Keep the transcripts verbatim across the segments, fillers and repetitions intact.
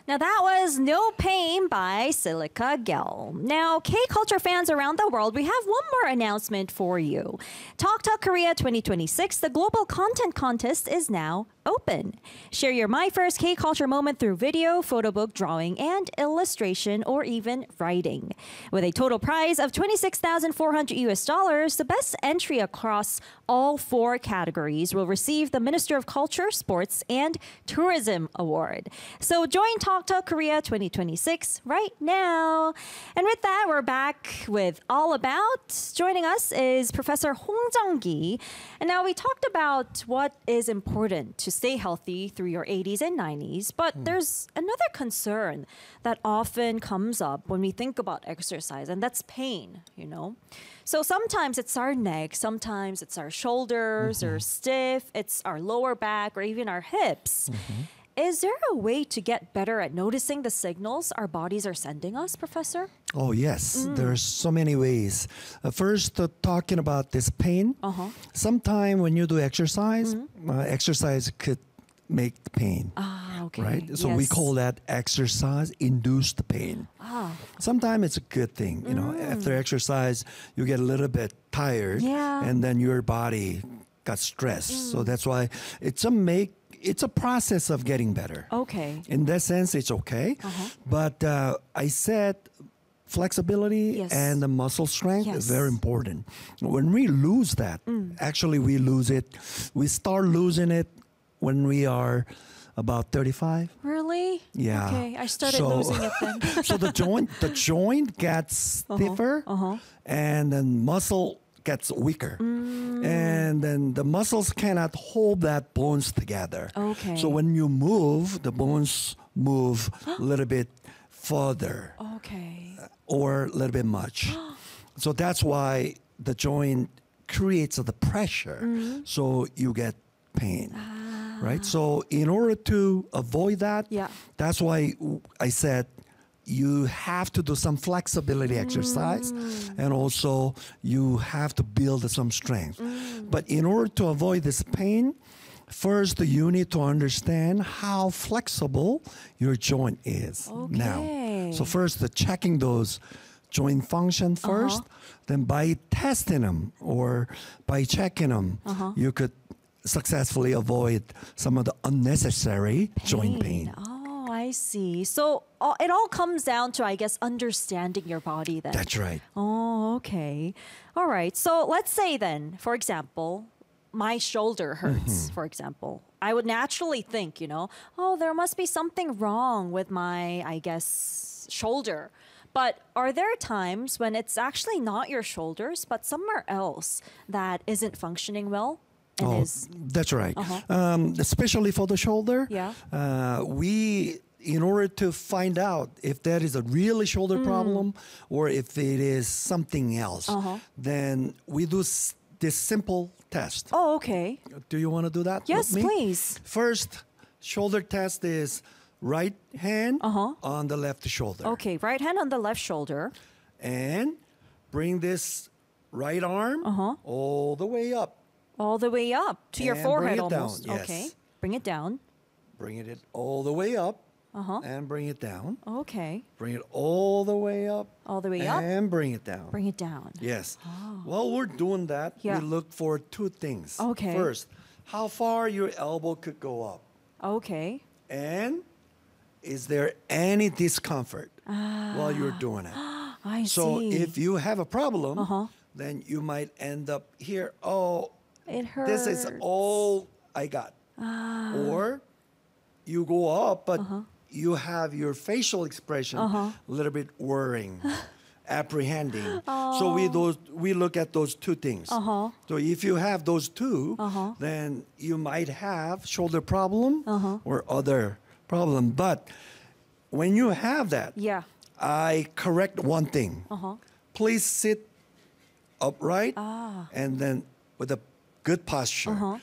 Now that was No Pain by Silica Gel. Now, K-culture fans around the world, we have one more announcement for you. Talk Talk Korea twenty twenty-six, the global content contest is now open. Share your My First K-culture moment through video, photo book, drawing, and illustration, or even writing. With a total prize of twenty-six thousand four hundred U S dollars, the best entry across all four categories will receive the Minister of Culture, Sports, and Tourism Award. So join Talk Talk Korea twenty twenty-six right now. And with that, we're back with All About. Joining us is Professor Hong Jung-gi. And now we talked about what is important to stay healthy through your eighties and nineties, but mm. there's another concern that often comes up when we think about exercise, and that's pain, you know? So sometimes it's our neck, sometimes it's our shoulders mm-hmm. or stiff, it's our lower back or even our hips. Mm-hmm. Is there a way to get better at noticing the signals our bodies are sending us, Professor? Oh, yes. Mm. There's so many ways. Uh, first, uh, talking about this pain. Uh-huh. Sometime when you do exercise, mm-hmm. uh, exercise could make the pain. Ah, okay. Right? So yes. we call that exercise-induced pain. Ah. Sometimes it's a good thing. You know, Mm. after exercise, you get a little bit tired. Yeah. And then your body got stressed. Mm. So that's why it's a make It's a process of getting better. Okay. In that sense, it's okay. Uh-huh. But uh, I said flexibility Yes. and the muscle strength Yes. is very important. When we lose that, Mm. actually we lose it. We start losing it when we are about thirty-five. Really? Yeah. Okay, I started So- losing it then. So the joint, the joint gets Uh-huh, stiffer, uh-huh. and then muscle gets weaker. Mm. And then the muscles cannot hold that bones together. Okay. So when you move, the bones move a little bit further Okay. or a little bit much. So that's why the joint creates the pressure. Mm-hmm. So you get pain. Ah. Right? So in order to avoid that, Yeah. that's why I said you have to do some flexibility exercise, Mm. and also you have to build some strength. Mm. But in order to avoid this pain, first you need to understand how flexible your joint is now. Okay. So first, the checking those joint function first, Uh-huh. then by testing them or by checking them, Uh-huh. you could successfully avoid some of the unnecessary joint pain. Oh, I see. So uh, it all comes down to, I guess, understanding your body then. That's right. Oh, okay. All right. So let's say then, for example, my shoulder hurts, Mm-hmm. for example. I would naturally think, you know, oh, there must be something wrong with my, I guess, shoulder. But are there times when it's actually not your shoulders, but somewhere else that isn't functioning well? And Oh, is, that's right. Uh-huh. Um, especially for the shoulder, Yeah. uh, we, in order to find out if that is a really shoulder problem or if it is something else, Mm. Uh-huh. then we do s- this simple test. oh, okay. Do you want to do that? Yes, with me? please. First, shoulder test is right hand Uh-huh. on the left shoulder. Okay, right hand on the left shoulder. And bring this right arm Uh-huh. all the way up. All the way up to your And forehead bring it down, almost. yes. Okay. Bring it down. Bring it all the way up Uh-huh. and bring it down. Okay. Bring it all the way up All the way up. and bring it down. Bring it down. Yes. While we're doing that, Yeah. we look for two things. Okay. First, how far your elbow could go up. Okay. And is there any discomfort while you're doing it? I So see. if you have a problem, Uh-huh. then you might end up here, oh, it hurts. this is all I got. Ah. Or you go up, but Uh-huh. you have your facial expression a little bit worrying, apprehending. So we those we look at those two things. Uh-huh. So if you have those 2 Uh-huh. then you might have shoulder problem Uh-huh. or other problem. But when you have that, Yeah. I correct one thing. Uh-huh. Please sit upright Ah. and then with a good posture. Uh-huh.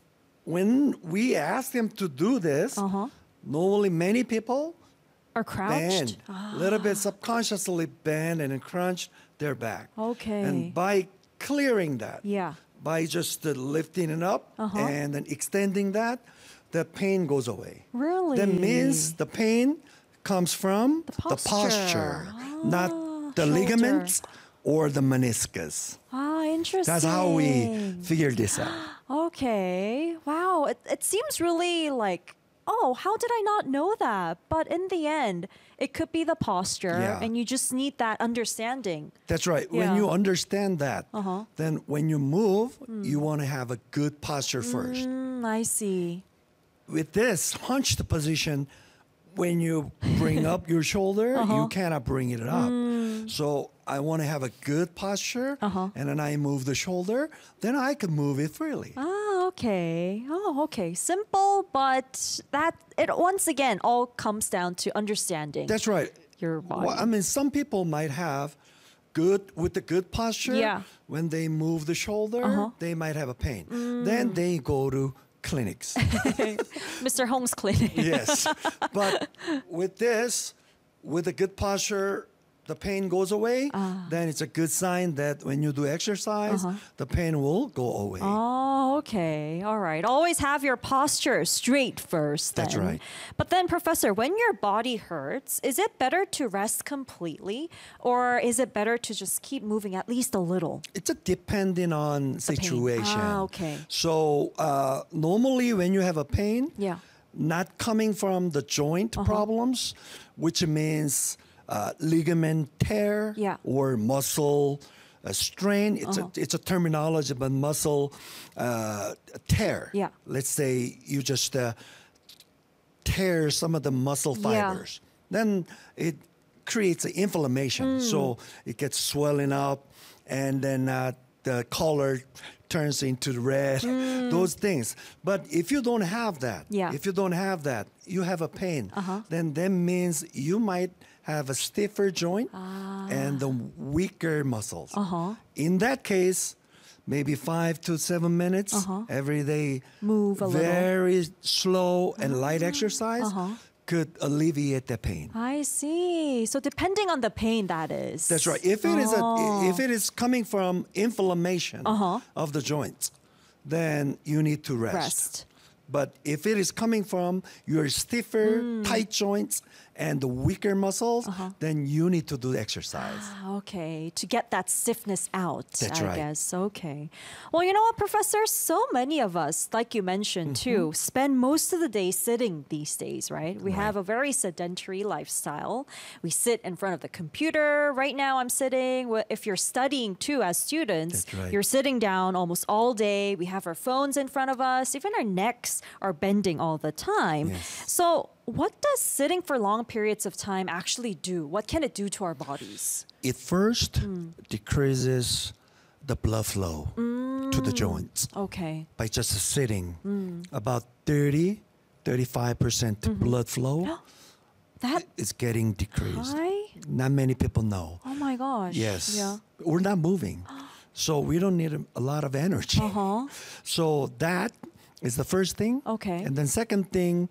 When we ask them to do this, Uh-huh. normally many people Or bend, crouched. Ah. a little bit subconsciously bend and then crunch their back. Okay. And by clearing that, Yeah. by just uh, lifting it up Uh-huh. and then extending that, the pain goes away. Really? That means the pain comes from the posture. posture, not the shoulder. ligaments or the meniscus. Ah, interesting. That's how we figure this out. Okay. Wow. It, it seems really like, oh, how did I not know that? But in the end, it could be the posture, Yeah. and you just need that understanding. That's right. Yeah. When you understand that, Uh-huh. then when you move, you want to have a good posture first. Mm, I see. With this hunched position, when you bring up your shoulder, Uh-huh. you cannot bring it up. Mm. So I want to have a good posture, Uh-huh. and then I move the shoulder, then I can move it freely. Ah, okay. Oh, okay. Simple, but that it once again all comes down to understanding That's right. your body. Well, I mean, some people might have good with the good posture. Yeah. When they move the shoulder, Uh-huh. they might have a pain. Mm. Then they go to clinics. Mister Hong's clinic. Yes. But with this, with a good posture, the pain goes away. Then it's a good sign that when you do exercise, Uh-huh. the pain will go away. Oh, okay. All right. Always have your posture straight first. That's then. right. But then, Professor, when your body hurts, is it better to rest completely, or is it better to just keep moving at least a little? It's a depending on situation. Ah, okay. So uh, normally when you have a pain, Yeah. not coming from the joint Uh-huh. problems, which means uh, ligament tear Yeah. or muscle uh, strain. It's Uh-huh. a it's a terminology, but muscle uh, tear. Yeah. Let's say you just uh, tear some of the muscle Yeah. fibers, then it creates an inflammation. Mm. So it gets swelling up, and then uh, the color turns into red, those things. But if you don't have that, Mm. Yeah. if you don't have that, you have a pain, Uh-huh. then that means you might have a stiffer joint and the weaker muscles. Ah. Uh-huh. In that case, maybe five to seven minutes Uh-huh. every day, Move a little. Ah. very slow and light exercise Uh-huh. could alleviate the pain. I see. So depending on the pain, that is. That's right. If it is a, if it is coming from inflammation Uh-huh. of the joints, then you need to rest. Rest. But if it is coming from your stiffer, Hmm. tight joints and the weaker muscles, Uh-huh. then you need to do exercise. Ah, okay, to get that stiffness out, That's I right. guess. Okay. Well, you know what, Professor? So many of us, like you mentioned too, spend most of the day sitting these days, right? We have a very sedentary lifestyle. We sit in front of the computer. Right now, I'm sitting. Wh- If you're studying too as students, That's right. you're sitting down almost all day. We have our phones in front of us. Even our necks are bending all the time. Yes. So, what does sitting for long periods of time actually do? What can it do to our bodies? It first Hmm. decreases the blood flow to the joints Okay. by just sitting. Hmm. About thirty, thirty-five percent Mm-hmm. blood flow That is getting decreased. high? Not many people know. Oh my gosh. Yes. Yeah. We're not moving. So we don't need a, a lot of energy. Uh-huh. So that is the first thing. Okay. And then second thing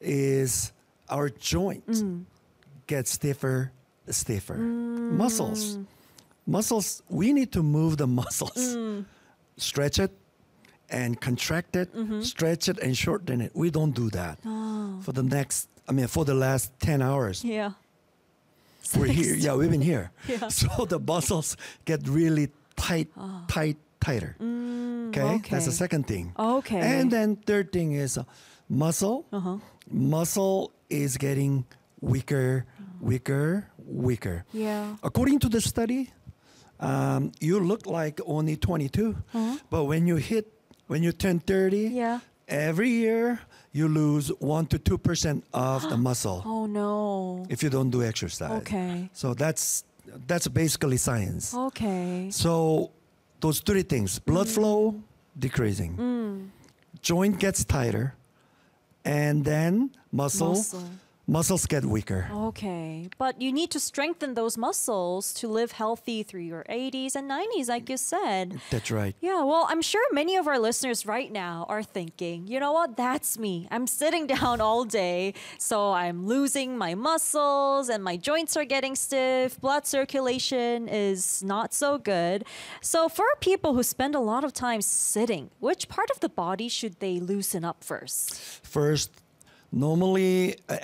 is our joints Mm. get stiffer, stiffer. Mm. Muscles. Muscles, we need to move the muscles. Mm. Stretch it and contract it, Mm-hmm. stretch it and shorten it. We don't do that. Oh. For the next, I mean, for the last ten hours. Yeah. We're here. Six. Yeah, we've been here. Yeah. So the muscles get really tight, tight, tighter. okay? That's the okay. second thing. Okay. And then third thing is uh, muscle. Uh-huh. Muscle is getting weaker, weaker, weaker. Yeah. According to the study, um, you look like only twenty-two, but when you hit, when you turn thirty, Yeah. every year you lose one to two percent of the muscle Oh no. if you don't do exercise. Okay. So that's that's basically science. Okay. So those three things: blood flow decreasing, Mm. joint gets tighter, and then muscle, Muscle. muscles get weaker. Okay. But you need to strengthen those muscles to live healthy through your eighties and nineties, like you said. That's right. Yeah, well, I'm sure many of our listeners right now are thinking, you know what, that's me. I'm sitting down all day, so I'm losing my muscles and my joints are getting stiff. Blood circulation is not so good. So, for people who spend a lot of time sitting, which part of the body should they loosen up first? First, normally